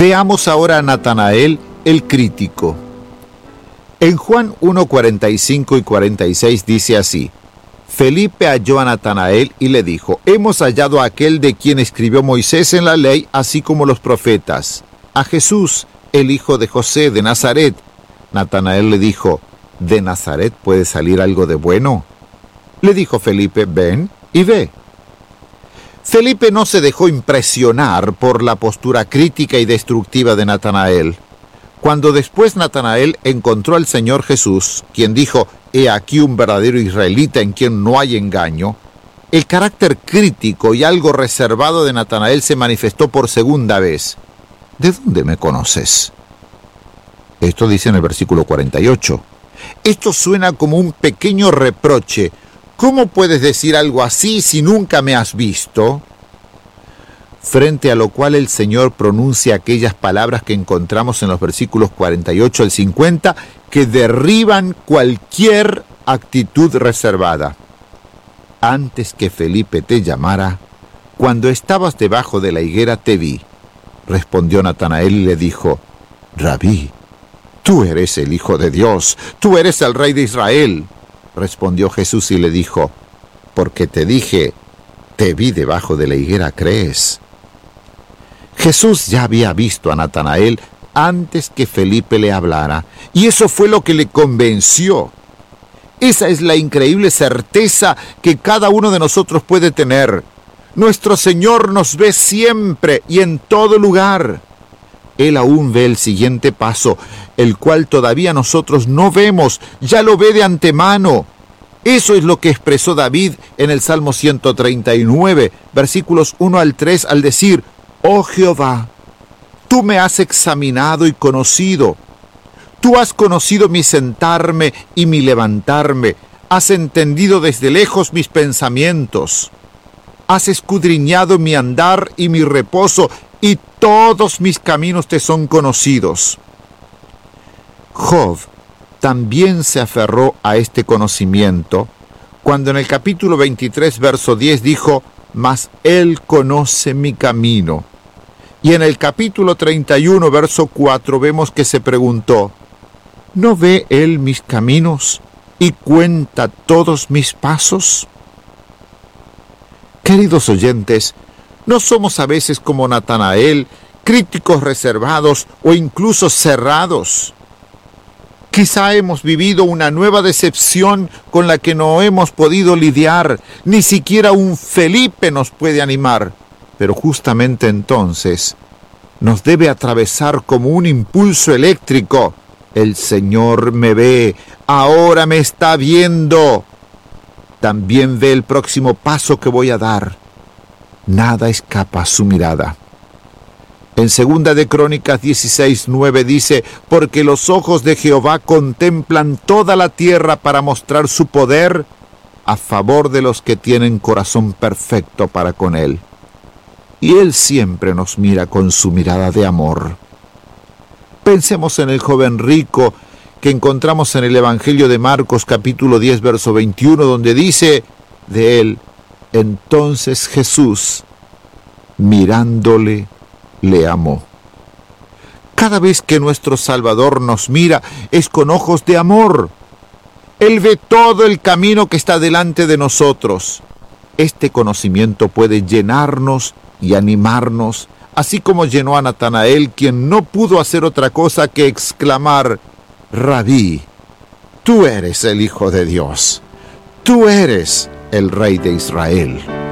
Veamos ahora a Natanael, el crítico. En Juan 1:45 y 46 dice así: Felipe halló a Natanael y le dijo: hemos hallado a aquel de quien escribió Moisés en la ley, así como los profetas, a Jesús, el hijo de José de Nazaret. Natanael le dijo: ¿de Nazaret puede salir algo de bueno? Le dijo Felipe: ven y ve. Felipe no se dejó impresionar por la postura crítica y destructiva de Natanael. Cuando después Natanael encontró al Señor Jesús, quien dijo: he aquí un verdadero israelita en quien no hay engaño, el carácter crítico y algo reservado de Natanael se manifestó por segunda vez. ¿De dónde me conoces? Esto dice en el versículo 48. Esto suena como un pequeño reproche. ¿Cómo puedes decir algo así si nunca me has visto? Frente a lo cual el Señor pronuncia aquellas palabras que encontramos en los versículos 48 al 50, que derriban cualquier actitud reservada. Antes que Felipe te llamara, cuando estabas debajo de la higuera te vi. Respondió Natanael y le dijo: Rabí, tú eres el Hijo de Dios, tú eres el Rey de Israel. Respondió Jesús y le dijo: porque te dije, te vi debajo de la higuera, ¿crees? Jesús ya había visto a Natanael antes que Felipe le hablara, y eso fue lo que le convenció. Esa es la increíble certeza que cada uno de nosotros puede tener. Nuestro Señor nos ve siempre y en todo lugar. Él aún ve el siguiente paso, el cual todavía nosotros no vemos, ya lo ve de antemano. Eso es lo que expresó David en el Salmo 139, versículos 1 al 3, al decir: oh Jehová, tú me has examinado y conocido. Tú has conocido mi sentarme y mi levantarme. Has entendido desde lejos mis pensamientos. Has escudriñado mi andar y mi reposo, y todos mis caminos te son conocidos. Job también se aferró a este conocimiento cuando en el capítulo 23, verso 10 dijo: mas él conoce mi camino. Y en el capítulo 31, verso 4, vemos que se preguntó: ¿no ve él mis caminos y cuenta todos mis pasos? Queridos oyentes, ¿no somos a veces como Natanael, críticos reservados o incluso cerrados? Quizá hemos vivido una nueva decepción con la que no hemos podido lidiar. Ni siquiera un Felipe nos puede animar. Pero justamente entonces nos debe atravesar como un impulso eléctrico. El Señor me ve, ahora me está viendo. También ve el próximo paso que voy a dar. Nada escapa a su mirada. En 2 de Crónicas 16:9 dice: porque los ojos de Jehová contemplan toda la tierra para mostrar su poder a favor de los que tienen corazón perfecto para con él. Y él siempre nos mira con su mirada de amor. Pensemos en el joven rico que encontramos en el Evangelio de Marcos capítulo 10, verso 21, donde dice de él: entonces Jesús, mirándole, le amó. Cada vez que nuestro Salvador nos mira, es con ojos de amor. Él ve todo el camino que está delante de nosotros. Este conocimiento puede llenarnos y animarnos, así como llenó a Natanael, quien no pudo hacer otra cosa que exclamar: Rabí, tú eres el Hijo de Dios, tú eres el Rey de Israel.